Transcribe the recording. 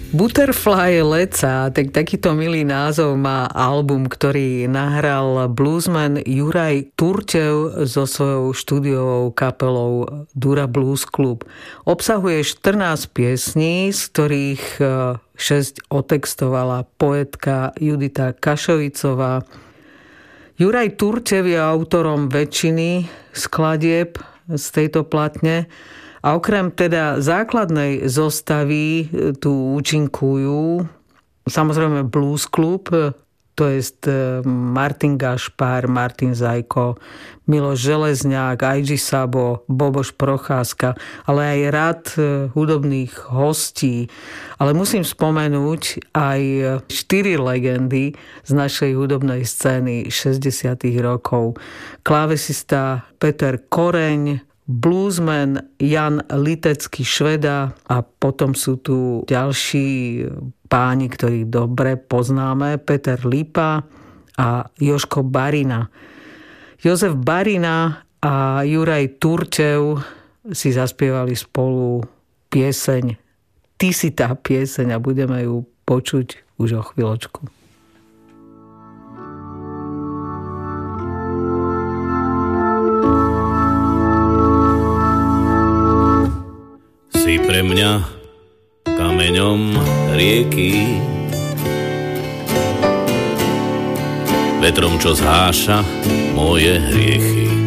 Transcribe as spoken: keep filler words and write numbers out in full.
Butterfly Leca, tak takýto milý názov má album, ktorý nahral bluesman Juraj Turtev so svojou štúdiovou kapelou Dura Blues Club. Obsahuje štrnásť piesní, z ktorých šesť otextovala poetka Judita Kašovicová. Juraj Turtev je autorom väčšiny skladieb z tejto platne. A okrem teda základnej zostavy tu účinkujú samozrejme Blues Club, to je Martin Gašpar, Martin Zajko, Miloš Železňák, í gé Sabo, Boboš Procházka, ale aj rad hudobných hostí. Ale musím spomenúť aj štyri legendy z našej hudobnej scény šesťdesiatych rokov. Klávesista Peter Koreň, bluesman Jan Litecký Šveda a potom sú tu ďalší páni, ktorých dobre poznáme, Peter Lipa a Jožko Barina. Jozef Barina a Juraj Turtev si zaspievali spolu pieseň Ty si tá pieseň a budeme ju počuť už o chvíľočku. Si pre mňa kameňom rieky, vetrom, čo zháša moje hriechy.